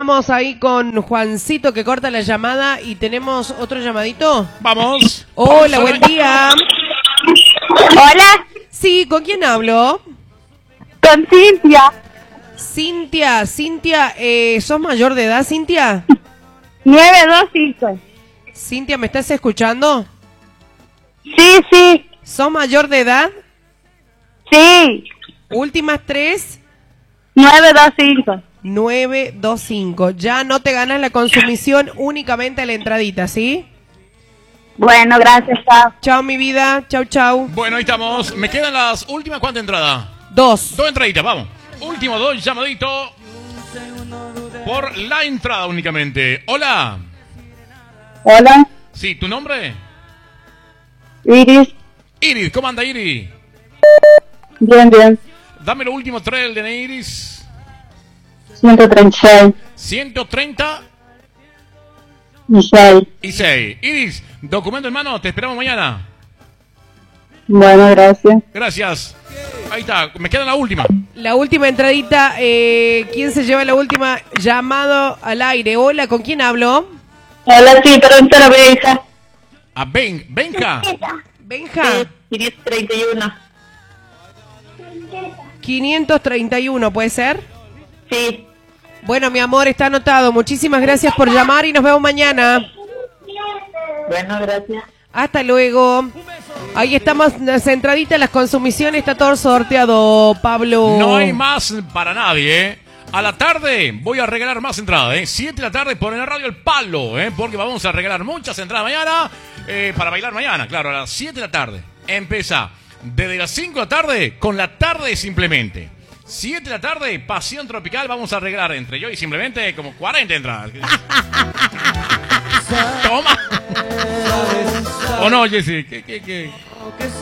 estamos ahí con Juancito que corta la llamada y tenemos otro llamadito. Vamos. Hola, buen día. Hola, Sí, ¿con quién hablo? con Cintia. Cintia, ¿sos mayor de edad, Cintia? 925. Cintia, ¿me estás escuchando? Sí. ¿Sos mayor de edad? Sí. Últimas 3, 925. 925. Ya no te ganas la consumición, únicamente la entradita, ¿sí? Bueno, gracias, chao. Chao, mi vida. Chau. Bueno, ahí estamos. Me quedan las últimas, ¿cuántas entradas? 2. 2 entraditas, vamos. Último 2 llamadito. Por la entrada únicamente. Hola. Hola, Sí, ¿tu nombre? Iris. Iris, ¿cómo anda Iris? Bien. Dame lo último 3 del DNI Iris. 136. 130 Y 6. y 6. Iris, documento en mano, te esperamos mañana. Bueno, gracias. Gracias. Ahí está, me queda la última. La última entradita. ¿Quién se lleva la última? Llamado al aire. Hola, ¿con quién hablo? Hola, sí, pero ahorita la Benja. A Benja. Benja. 531. 531, ¿puede ser? Sí. Bueno, mi amor, está anotado. Muchísimas gracias por llamar y nos vemos mañana. Bueno, gracias. Hasta luego. Ahí estamos, las entraditas, las consumiciones, está todo sorteado, Pablo. No hay más para nadie, ¿eh? A la tarde voy a regalar más entradas, ¿eh? 7 de la tarde por en la radio El Palo, ¿eh? Porque vamos a regalar muchas entradas mañana, para bailar mañana, claro, a las 7 de la tarde. Empieza desde las 5 de la tarde con la tarde simplemente. 7 de la tarde, Pasión Tropical, vamos a regalar entre yo y simplemente como 40 entradas. Toma. ¿O no, Jessy? ¿Qué?